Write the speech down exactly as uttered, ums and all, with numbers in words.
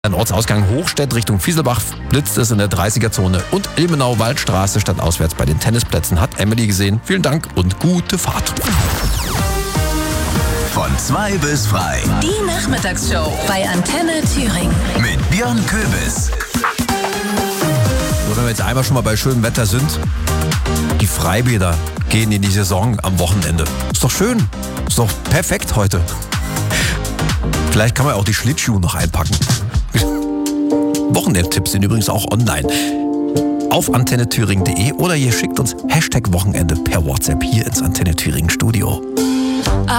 Ein Ortsausgang Hochstedt Richtung Fieselbach blitzt es in der dreißiger-Zone und Ilmenau-Waldstraße stadtauswärts bei den Tennisplätzen hat Emily gesehen. Vielen Dank und gute Fahrt. Von zwei bis frei. Die Nachmittagsshow bei Antenne Thüringen. Mit Björn Köbis. So, wenn wir jetzt einmal schon mal bei schönem Wetter sind, die Freibäder gehen in die Saison am Wochenende. Ist doch schön. Ist doch perfekt heute. Vielleicht kann man auch die Schlittschuhe noch einpacken. Wochenendtipps sind übrigens auch online. Auf antenne thüringen punkt de oder ihr schickt uns Hashtag Wochenende per WhatsApp hier ins Antenne Thüringen Studio.